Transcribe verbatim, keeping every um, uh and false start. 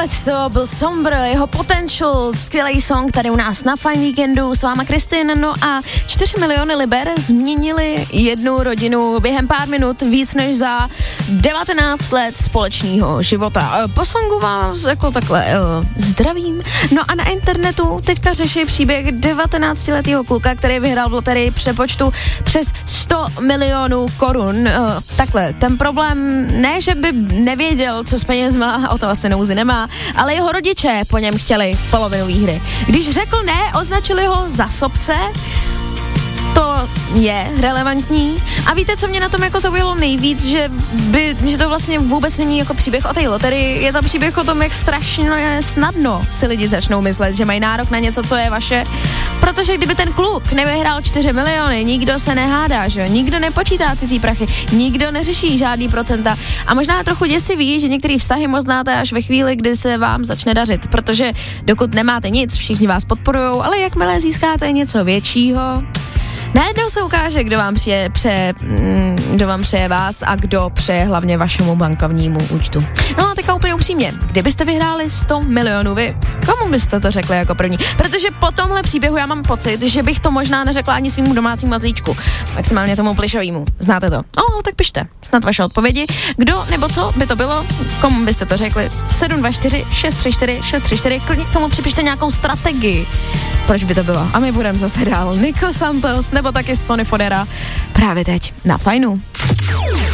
Tohle to byl Sombr, jeho Potential, skvělý song tady u nás na Fajn víkendu, s váma Kristin, no a čtyři miliony liber změnili jednu rodinu během pár minut víc než za devatenáct let společného života. Po songu vás jako takhle uh, zdravím, no a na internetu teďka řeší příběh devatenáctiletého kluka, který vyhrál v loterii přepočtu přes sto milionů korun. Uh, takhle, ten problém ne, že by nevěděl, co s penězma, o to asi nouzy nemá, ale jeho rodiče po něm chtěli polovinu výhry. Když řekl ne, označili ho za sobce. To je relevantní. A víte, co mě na tom jako zaujalo nejvíc, že, by, že to vlastně vůbec není jako příběh o té loterii, je to příběh o tom, jak strašně snadno si lidi začnou myslet, že mají nárok na něco, co je vaše. Protože kdyby ten kluk nevyhrál čtyři miliony, nikdo se nehádá, že jo, nikdo nepočítá cizí prachy, nikdo neřeší žádný procenta. A možná trochu děsivý, že některý vztahy moc znáte až ve chvíli, kdy se vám začne dařit, protože dokud nemáte nic, všichni vás podporujou, ale jakmile získáte něco většího, najednou se ukáže, kdo vám přeje, pře, kdo vám přeje vás a kdo přeje hlavně vašemu bankovnímu účtu. No a teďka úplně upřímně, kdybyste vyhráli sto milionů vy, komu byste to řekli jako první? Protože po tomhle příběhu já mám pocit, že bych to možná neřekla ani svýmu domácímu mazlíčku, maximálně tomu plišovýmu. Znáte to? No, tak pište, snad vaše odpovědi. Kdo nebo co by to bylo? Komu byste to řekli? sedm dva čtyři šest tři čtyři šest tři čtyři, klidně k tomu připište nějakou strategii. Proč by to bylo? A my budeme zase dál. Nico Santos nebo taky Sonny Fodera právě teď na Fajnu.